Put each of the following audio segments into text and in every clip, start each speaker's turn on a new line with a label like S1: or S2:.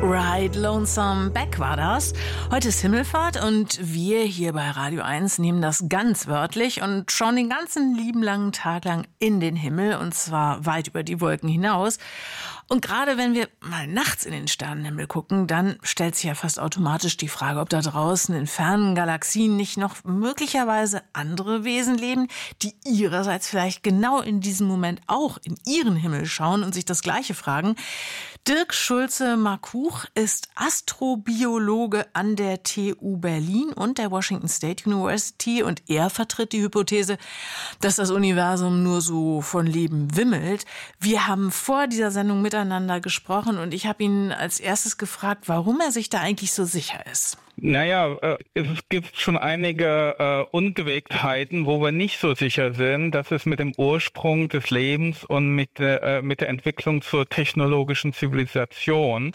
S1: Ride Lonesome Back war das. Heute ist Himmelfahrt und wir hier bei Radio 1 nehmen das ganz wörtlich und schauen den ganzen lieben langen Tag lang in den Himmel und zwar weit über die Wolken hinaus. Und gerade wenn wir mal nachts in den Sternenhimmel gucken, dann stellt sich ja fast automatisch die Frage, ob da draußen in fernen Galaxien nicht noch möglicherweise andere Wesen leben, die ihrerseits vielleicht genau in diesem Moment auch in ihren Himmel schauen und sich das Gleiche fragen. Dirk Schulze-Markuch ist Astrobiologe an der TU Berlin und der Washington State University und er vertritt die Hypothese, dass das Universum nur so von Leben wimmelt. Wir haben vor dieser Sendung miteinander gesprochen und ich habe ihn als erstes gefragt, warum er sich da eigentlich so sicher ist.
S2: Naja, es gibt schon einige Ungewägtheiten, wo wir nicht so sicher sind. Das ist mit dem Ursprung des Lebens und mit der Entwicklung zur technologischen Zivilisation,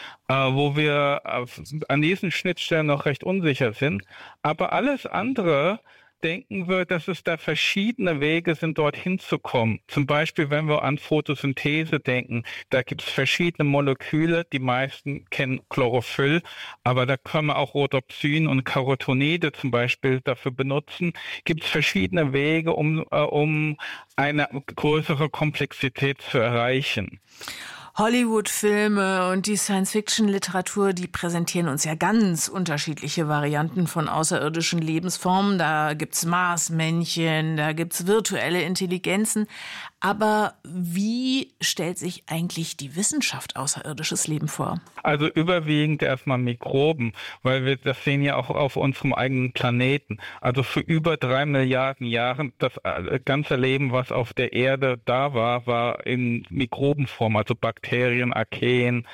S2: wo wir an diesen Schnittstellen noch recht unsicher sind. Aber alles andere denken wir, dass es da verschiedene Wege sind, dorthin zu kommen. Zum Beispiel, wenn wir an Photosynthese denken, da gibt es verschiedene Moleküle, die meisten kennen Chlorophyll, aber da können wir auch Rhodopsin und Carotinide zum Beispiel dafür benutzen. Gibt es verschiedene Wege, um eine größere Komplexität zu erreichen.
S1: Hollywood-Filme und die Science-Fiction-Literatur, die präsentieren uns ja ganz unterschiedliche Varianten von außerirdischen Lebensformen. Da gibt's Marsmännchen, da gibt's virtuelle Intelligenzen. Aber wie stellt sich eigentlich die Wissenschaft außerirdisches Leben vor?
S2: Also überwiegend erstmal Mikroben, weil wir das sehen ja auch auf unserem eigenen Planeten. Also für über 3 Milliarden Jahre das ganze Leben, was auf der Erde da war, war in Mikrobenform, also Bakterien, Archeen.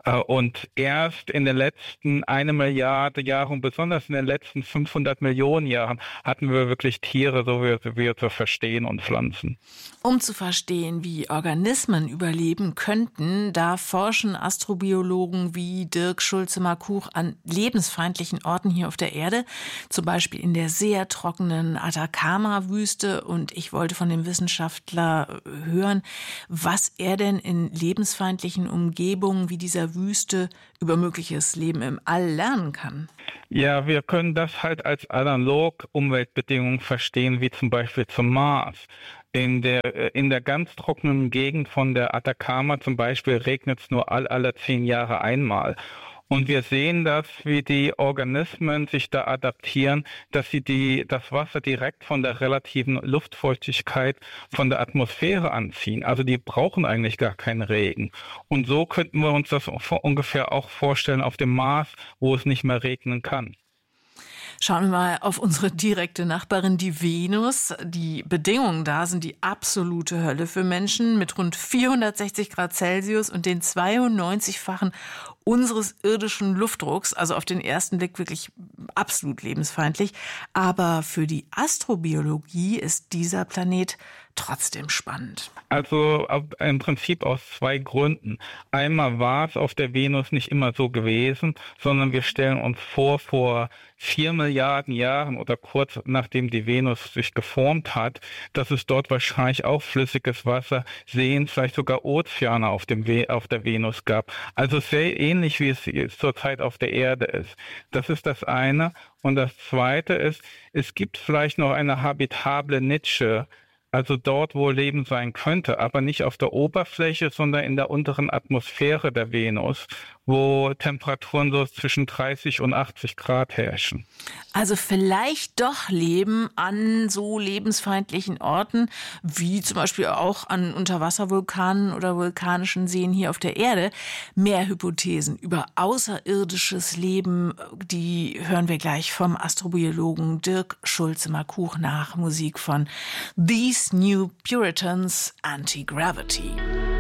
S2: Und erst in den letzten 1 Milliarde Jahren, besonders in den letzten 500 Millionen Jahren, hatten wir wirklich Tiere, so wie wir zu verstehen, und Pflanzen.
S1: Um zu verstehen, wie Organismen überleben könnten, da forschen Astrobiologen wie Dirk Schulze-Markuch an lebensfeindlichen Orten hier auf der Erde, zum Beispiel in der sehr trockenen Atacama-Wüste. Und ich wollte von dem Wissenschaftler hören, was er denn in lebensfeindlichen Umgebungen wie dieser Wüste über mögliches Leben im All lernen kann.
S2: Ja, wir können das halt als analog Umweltbedingungen verstehen, wie zum Beispiel zum Mars. In der ganz trockenen Gegend von der Atacama zum Beispiel regnet es nur alle 10 Jahre einmal. Und wir sehen das, wie die Organismen sich da adaptieren, dass sie das Wasser direkt von der relativen Luftfeuchtigkeit von der Atmosphäre anziehen. Also die brauchen eigentlich gar keinen Regen. Und so könnten wir uns das ungefähr auch vorstellen auf dem Mars, wo es nicht mehr regnen kann.
S1: Schauen wir mal auf unsere direkte Nachbarin, die Venus. Die Bedingungen da sind die absolute Hölle für Menschen mit rund 460 Grad Celsius und den 92-fachen unseres irdischen Luftdrucks. Also auf den ersten Blick wirklich absolut lebensfeindlich. Aber für die Astrobiologie ist dieser Planet trotzdem spannend.
S2: Also im Prinzip aus 2 Gründen. Einmal war es auf der Venus nicht immer so gewesen, sondern wir stellen uns vor 4 Milliarden Jahren oder kurz nachdem die Venus sich geformt hat, dass es dort wahrscheinlich auch flüssiges Wasser, Seen, vielleicht sogar Ozeane auf der Venus gab. Also sehr ähnlich, wie es zurzeit auf der Erde ist. Das ist das eine. Und das zweite ist, es gibt vielleicht noch eine habitable Nische, also dort, wo Leben sein könnte, aber nicht auf der Oberfläche, sondern in der unteren Atmosphäre der Venus, wo Temperaturen so zwischen 30 und 80 Grad herrschen.
S1: Also vielleicht doch Leben an so lebensfeindlichen Orten, wie zum Beispiel auch an Unterwasservulkanen oder vulkanischen Seen hier auf der Erde. Mehr Hypothesen über außerirdisches Leben, die hören wir gleich vom Astrobiologen Dirk Schulze-Markuch nach Musik von These New Puritans, Anti-Gravity.